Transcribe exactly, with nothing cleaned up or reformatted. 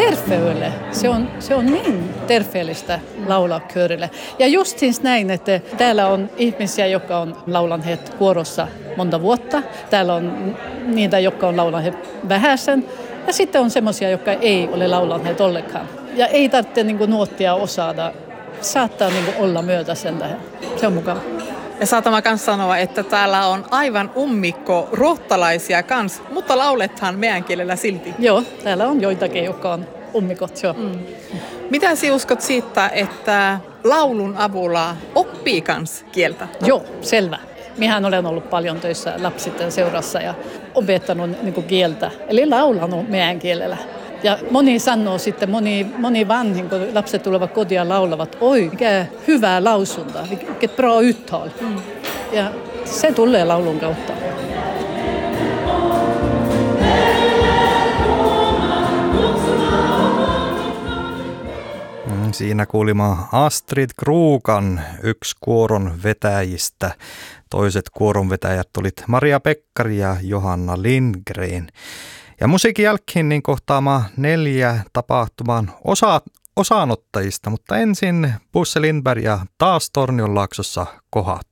terveydelle. Se on, se on niin terveellistä laulaa köörille. Ja just siis näin, että täällä on ihmisiä, jotka on laulanneet kuorossa monta vuotta. Täällä on niitä, jotka on laulanneet vähäsen. Ja sitten on semmoisia, jotka ei ole laulanneet ollenkaan. Ja ei tarvitse niin kuin nuottia osata. Saattaa niin kuin olla myötä sen tähän. Se on mukava. Ja saatama kanssa sanoa, että täällä on aivan ummikko ruottalaisia kans, mutta laulethan meidän kielellä silti. Joo, täällä on joitakin, jotka on ummikot. Joo. Mm. Mitä sinä uskot siitä, että laulun avulla oppii kans kieltä? Joo, selvä. Minähän olen ollut paljon töissä lapsitten seurassa ja opettanut niin kuin kieltä, eli laulanut meidän kielellä. Ja moni sanoo sitten, moni, moni vanhin, kun lapset tulevat kotiin ja laulavat, oi, mikä hyvää lausunta, mikä bra uttal. Mm. Ja se tulee laulun kautta. Siinä kuulimme Astrid Kruukan, yksi kuoron vetäjistä. Toiset kuoron vetäjät olivat Maria Pekkari ja Johanna Lindgren. Ja musiikin jälkeen niin kohtaamaan neljä tapahtuman osa, osaanottajista, mutta ensin Bosse Lindberg ja taas Tornionlaaksossa kohat.